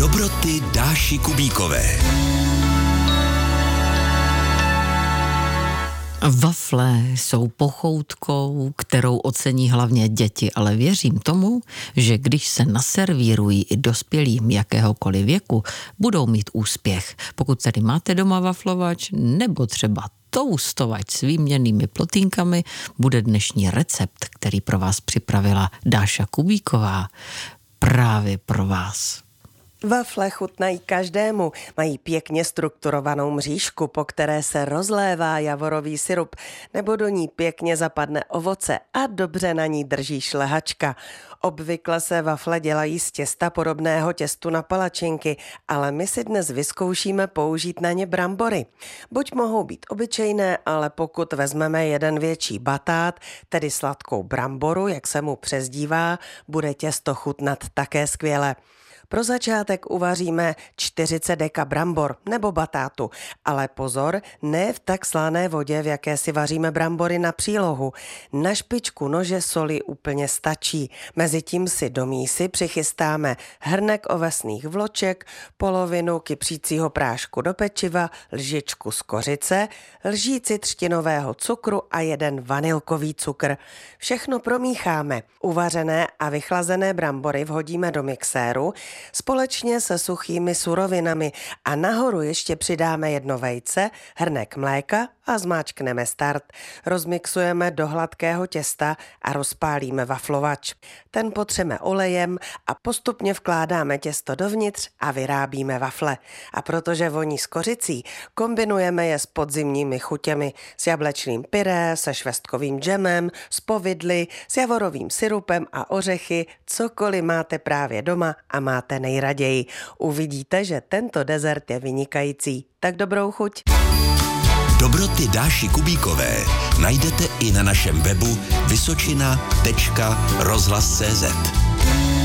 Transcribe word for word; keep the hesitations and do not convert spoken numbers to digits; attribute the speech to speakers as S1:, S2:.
S1: Dobroty Dáši Kubíkové.
S2: Wafle jsou pochoutkou, kterou ocení hlavně děti, ale věřím tomu, že když se naservírují i dospělým jakéhokoliv věku, budou mít úspěch. Pokud tedy máte doma waflovač nebo třeba toustovač s výměnnými plotýnkami, bude dnešní recept, který pro vás připravila Dáša Kubíková, právě pro vás.
S3: Wafle chutnají každému, mají pěkně strukturovanou mřížku, po které se rozlévá javorový syrup, nebo do ní pěkně zapadne ovoce a dobře na ní drží šlehačka. Obvykle se wafle dělají z těsta podobného těstu na palačinky, ale my si dnes vyzkoušíme použít na ně brambory. Buď mohou být obyčejné, ale pokud vezmeme jeden větší batát, tedy sladkou bramboru, jak se mu přezdívá, bude těsto chutnat také skvěle. Pro začátek uvaříme čtyřicet deka brambor nebo batátu, ale pozor, ne v tak slané vodě, v jaké si vaříme brambory na přílohu. Na špičku nože soli úplně stačí. Mezitím si do mísy přichystáme hrnek ovesných vloček, polovinu kypřícího prášku do pečiva, lžičku z kořice, lžíci třtinového cukru a jeden vanilkový cukr. Všechno promícháme. Uvařené a vychlazené brambory vhodíme do mixéru společně se suchými surovinami a nahoru ještě přidáme jedno vejce, hrnek mléka a zmáčkneme start. Rozmixujeme do hladkého těsta a rozpálíme waflovač. Ten potřeme olejem a postupně vkládáme těsto dovnitř a vyrábíme wafle. A protože voní s kořicí, kombinujeme je s podzimními chutěmi, s jablečným pyré, se švestkovým džemem, s povidly, s javorovým syrupem a ořechy, cokoliv máte právě doma a máte nejraději. Uvidíte, že tento dezert je vynikající. Tak dobrou chuť!
S1: Dobroty Dáši Kubíkové najdete i na našem webu vysočina tečka rozhlas tečka cé zet.